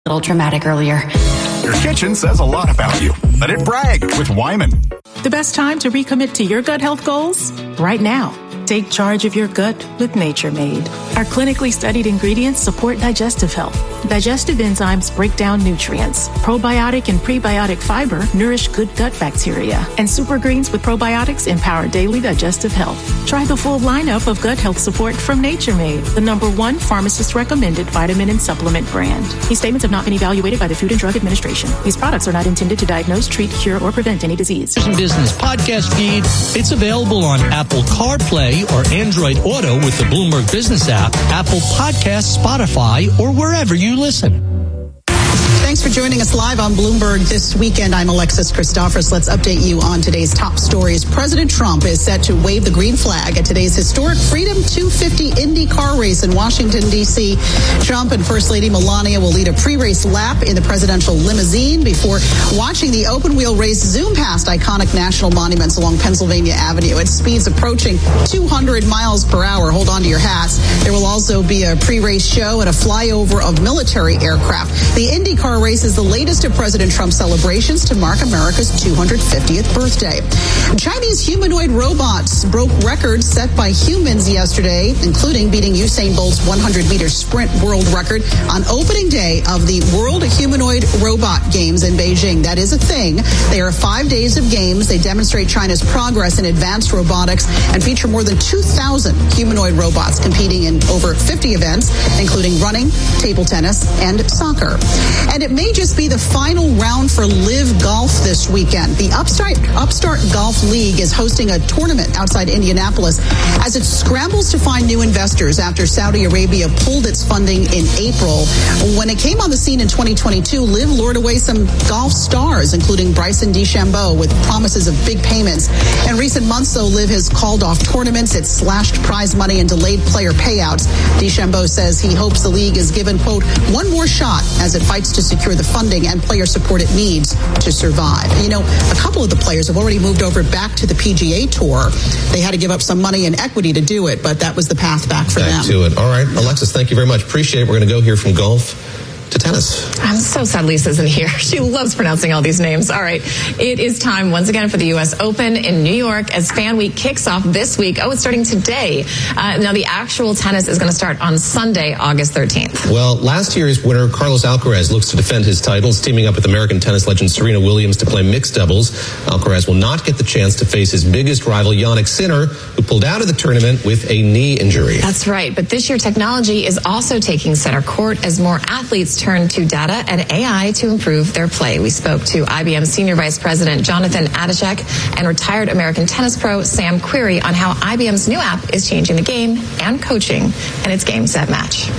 A little dramatic earlier. Your kitchen says a lot about you. Let it brag with Wyman. The best time to recommit to your gut health goals? Right now. Take charge of your gut with Nature Made. Our clinically studied ingredients support digestive health. Digestive enzymes break down nutrients. Probiotic and prebiotic fiber nourish good gut bacteria. And super greens with probiotics empower daily digestive health. Try the full lineup of gut health support from Nature Made, the #1 pharmacist-recommended vitamin and supplement brand. These statements have not been evaluated by the Food and Drug Administration. These products are not intended to diagnose, treat, cure, or prevent any disease. Business podcast feed. It's available on Apple CarPlay or Android Auto with the Bloomberg Business app, Apple Podcasts, Spotify, or wherever you listen. Thanks for joining us live on Bloomberg this weekend. I'm Alexis Christophers. Let's update you on today's top stories. President Trump is set to wave the green flag at today's historic Freedom 250 Indy car race in Washington, D.C. Trump and First Lady Melania will lead a pre-race lap in the presidential limousine before watching the open-wheel race zoom past iconic national monuments along Pennsylvania Avenue at speeds approaching 200 miles per hour. Hold on to your hats. There will also be a pre-race show and a flyover of military aircraft. The Indy car race is the latest of President Trump's celebrations to mark America's 250th birthday. Chinese humanoid robots broke records set by humans yesterday, including beating Usain Bolt's 100-meter sprint world record on opening day of the World Humanoid Robot Games in Beijing. That is a thing. They are 5 days of games. They demonstrate China's progress in advanced robotics and feature more than 2,000 humanoid robots competing in over 50 events, including running, table tennis, and soccer. And it may just be the final round for Live Golf this weekend. The Upstart Golf League is hosting a tournament outside Indianapolis as it scrambles to find new investors after Saudi Arabia pulled its funding in April. When it came on the scene in 2022, Live lured away some golf stars, including Bryson DeChambeau, with promises of big payments. In recent months, though, Live has called off tournaments. It slashed prize money and delayed player payouts. DeChambeau says he hopes the league is given, quote, one more shot as it fights to secure the funding and player support it needs to survive. You know, a couple of the players have already moved over back to the PGA Tour. They had to give up some money and equity to do it, but that was the path back for them. Back to it. All right, Alexis, thank you very much. Appreciate it. We're going to go here from golf to tennis. I'm so sad Lisa isn't here. She loves pronouncing all these names. All right. It is time once again for the U.S. Open in New York as Fan Week kicks off this week. Oh, it's starting today. Now the actual tennis is going to start on Sunday, August 13th. Well, last year's winner, Carlos Alcaraz, looks to defend his titles, teaming up with American tennis legend Serena Williams to play mixed doubles. Alcaraz will not get the chance to face his biggest rival, Jannik Sinner, who pulled out of the tournament with a knee injury. That's right. But this year, technology is also taking center court as more athletes turn to data and AI to improve their play. We spoke to IBM Senior Vice President Jonathan Adachek and retired American tennis pro Sam Querrey on how IBM's new app is changing the game and coaching, and it's Game, Set, Match.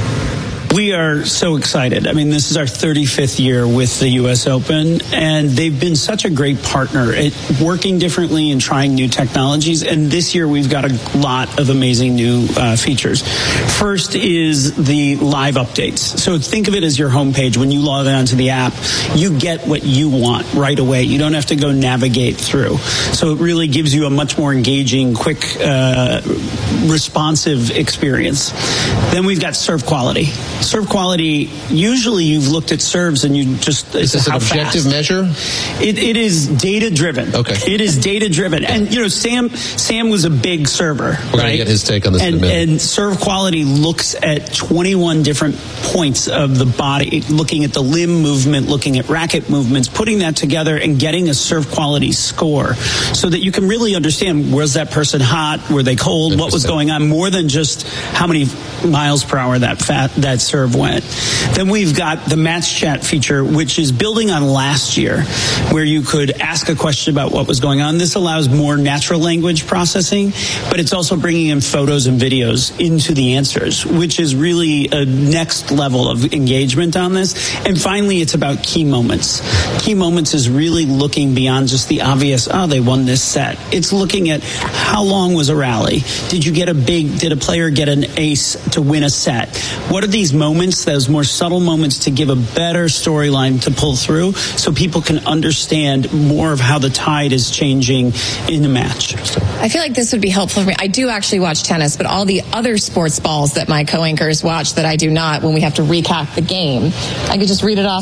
We are so excited. I mean, this is our 35th year with the U.S. Open, and they've been such a great partner at working differently and trying new technologies. And this year, we've got a lot of amazing new features. First is the live updates. So think of it as your homepage. When you log on to the app, you get what you want right away. You don't have to go navigate through. So it really gives you a much more engaging, quick, responsive experience. Then we've got serve quality. Serve quality, usually you've looked at serves and you just... Is this an objective measure? It is data-driven. Okay. It is data-driven. And, you know, Sam was a big server, We're going to get his take on this in a minute. And serve quality looks at 21 different points of the body, looking at the limb movement, looking at racket movements, putting that together and getting a serve quality score so that you can really understand, was that person hot? Were they cold? What was going on? More than just how many miles per hour that serve went. Then we've got the match chat feature, which is building on last year, where you could ask a question about what was going on. This allows more natural language processing, but it's also bringing in photos and videos into the answers, which is really a next level of engagement on this. And finally, it's about key moments. Key moments is really looking beyond just the obvious, oh, they won this set. It's looking at how long was a rally? Did a player get an ace to win a set? What are these moments, those more subtle moments, to give a better storyline to pull through so people can understand more of how the tide is changing in the match. I feel like this would be helpful for me. I do actually watch tennis, but all the other sports balls that my co-anchors watch that I do not, when we have to recap the game, I could just read it off